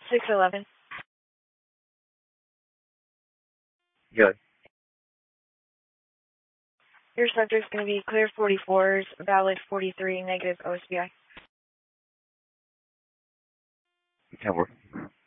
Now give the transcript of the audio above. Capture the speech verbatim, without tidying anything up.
six eleven. Good. Your subject's going to be clear forty-fours, valid forty-three, negative O S B I. Can work.